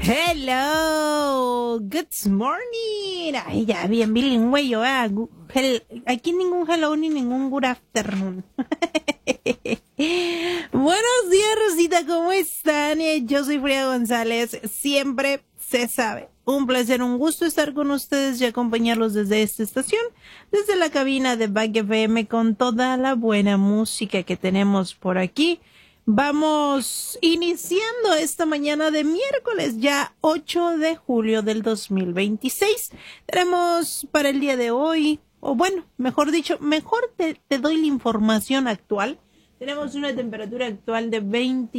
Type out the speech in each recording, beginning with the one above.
Hello, good morning. Ay, ya, bien bilingüe yo. Aquí ningún hello ni ningún good afternoon. Buenos días, Rosita, ¿cómo están? Yo soy Frida González. Siempre se sabe. Un placer, un gusto estar con ustedes y acompañarlos desde esta estación, desde la cabina de Back FM con toda la buena música que tenemos por aquí. Vamos iniciando esta mañana de miércoles, ya 8 de julio del 2026. Tenemos para el día de hoy, o bueno, mejor dicho, mejor te doy la información actual. Tenemos una temperatura actual de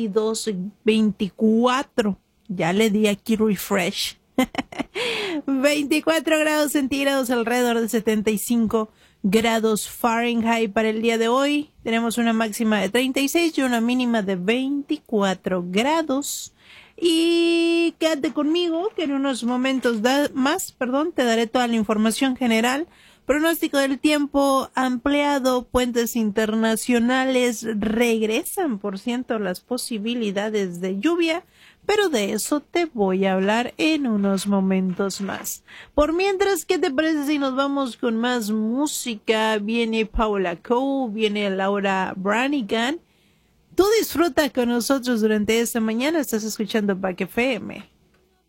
22-24. Ya le di aquí refresh. 24 grados centígrados, alrededor de 75 grados Fahrenheit para el día de hoy. Tenemos una máxima de 36 y una mínima de 24 grados. Y quédate conmigo que en unos momentos más, te daré toda la información general. Pronóstico del tiempo ampliado, puentes internacionales, regresan por ciento las posibilidades de lluvia, pero de eso te voy a hablar en unos momentos más. Por mientras, ¿qué te parece si nos vamos con más música? Viene Paula Cole, viene Laura Branigan. Tú disfruta con nosotros durante esta mañana, estás escuchando Back FM.